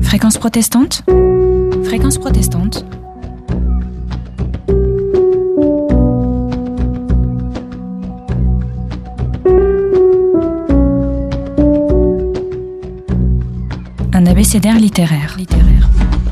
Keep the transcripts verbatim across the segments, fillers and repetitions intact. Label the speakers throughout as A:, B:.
A: Fréquence protestante. Fréquence protestante. Un abécédaire littéraire. littéraire.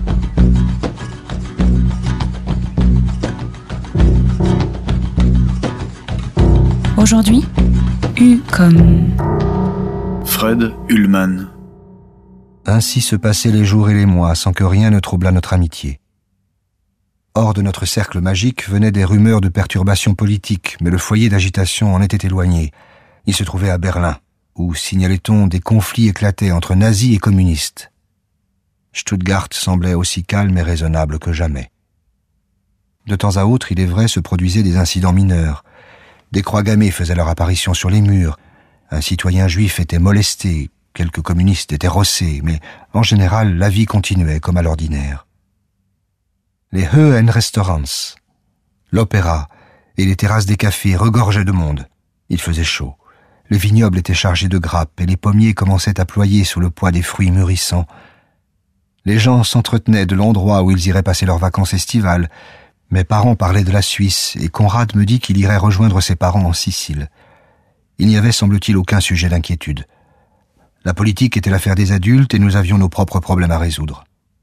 A: Aujourd'hui, U comme...
B: Fred Ullmann.
C: Ainsi se passaient les jours et les mois sans que rien ne troublât notre amitié. Hors de notre cercle magique venaient des rumeurs de perturbations politiques, mais le foyer d'agitation en était éloigné. Il se trouvait à Berlin, où, signalait-on, des conflits éclataient entre nazis et communistes. Stuttgart semblait aussi calme et raisonnable que jamais. De temps à autre, il est vrai, se produisaient des incidents mineurs. Des croix gammées faisaient leur apparition sur les murs. Un citoyen juif était molesté, quelques communistes étaient rossés, mais en général, la vie continuait comme à l'ordinaire. Les Höhenrestaurants, l'opéra et les terrasses des cafés regorgeaient de monde. Il faisait chaud. Les vignobles étaient chargés de grappes et les pommiers commençaient à ployer sous le poids des fruits mûrissants. Les gens s'entretenaient de l'endroit où ils iraient passer leurs vacances estivales. Mes parents parlaient de la Suisse et Conrad me dit qu'il irait rejoindre ses parents en Sicile. Il n'y avait, semble-t-il, aucun sujet d'inquiétude. La politique était l'affaire des adultes et nous avions nos propres problèmes à résoudre.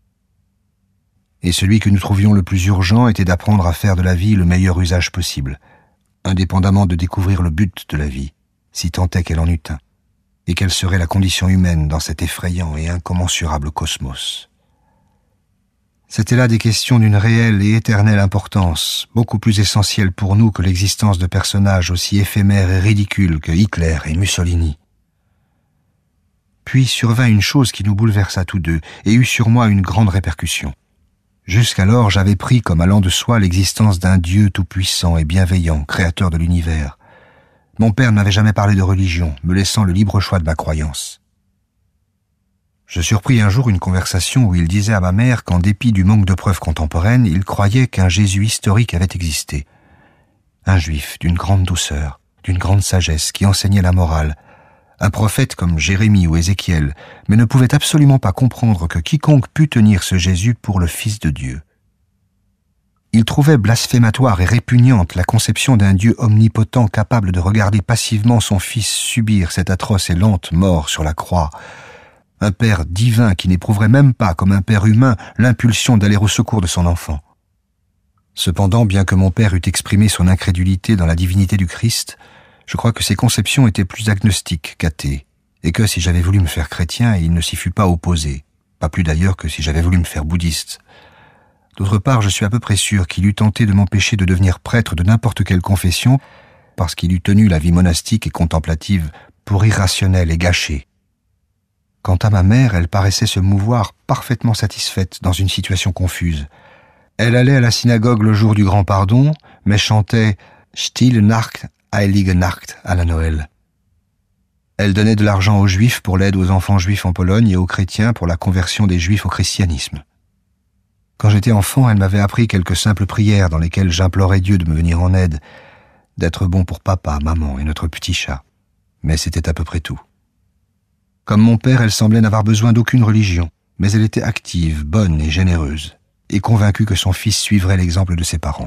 C: Et celui que nous trouvions le plus urgent était d'apprendre à faire de la vie le meilleur usage possible, indépendamment de découvrir le but de la vie, si tant est qu'elle en eût un, et quelle serait la condition humaine dans cet effrayant et incommensurable cosmos. C'étaient là des questions d'une réelle et éternelle importance, beaucoup plus essentielles pour nous que l'existence de personnages aussi éphémères et ridicules que Hitler et Mussolini. Puis survint une chose qui nous bouleversa tous deux et eut sur moi une grande répercussion. Jusqu'alors, j'avais pris comme allant de soi l'existence d'un Dieu tout-puissant et bienveillant, créateur de l'univers. Mon père n'avait jamais parlé de religion, me laissant le libre choix de ma croyance. Je surpris un jour une conversation où il disait à ma mère qu'en dépit du manque de preuves contemporaines, il croyait qu'un Jésus historique avait existé. Un juif d'une grande douceur, d'une grande sagesse, qui enseignait la morale, un prophète comme Jérémie ou Ézéchiel, mais ne pouvait absolument pas comprendre que quiconque pût tenir ce Jésus pour le Fils de Dieu. Il trouvait blasphématoire et répugnante la conception d'un Dieu omnipotent capable de regarder passivement son Fils subir cette atroce et lente mort sur la croix, un Père divin qui n'éprouverait même pas, comme un Père humain, l'impulsion d'aller au secours de son enfant. Cependant, bien que mon père eût exprimé son incrédulité dans la divinité du Christ, je crois que ses conceptions étaient plus agnostiques qu'athées, et que si j'avais voulu me faire chrétien, il ne s'y fût pas opposé, pas plus d'ailleurs que si j'avais voulu me faire bouddhiste. D'autre part, je suis à peu près sûr qu'il eût tenté de m'empêcher de devenir prêtre de n'importe quelle confession, parce qu'il eût tenu la vie monastique et contemplative pour irrationnelle et gâchée. Quant à ma mère, elle paraissait se mouvoir parfaitement satisfaite dans une situation confuse. Elle allait à la synagogue le jour du Grand Pardon, mais chantait « Stille Nacht, Heilige Nacht » à la Noël. Elle donnait de l'argent aux Juifs pour l'aide aux enfants juifs en Pologne et aux chrétiens pour la conversion des Juifs au christianisme. Quand j'étais enfant, elle m'avait appris quelques simples prières dans lesquelles j'implorais Dieu de me venir en aide, d'être bon pour papa, maman et notre petit chat. Mais c'était à peu près tout. Comme mon père, elle semblait n'avoir besoin d'aucune religion, mais elle était active, bonne et généreuse, et convaincue que son fils suivrait l'exemple de ses parents.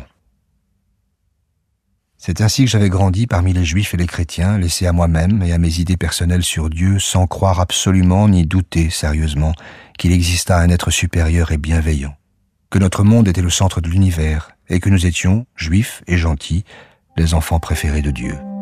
C: C'est ainsi que j'avais grandi parmi les Juifs et les chrétiens, laissé à moi-même et à mes idées personnelles sur Dieu, sans croire absolument ni douter sérieusement qu'il existât un être supérieur et bienveillant, que notre monde était le centre de l'univers et que nous étions, Juifs et gentils, les enfants préférés de Dieu.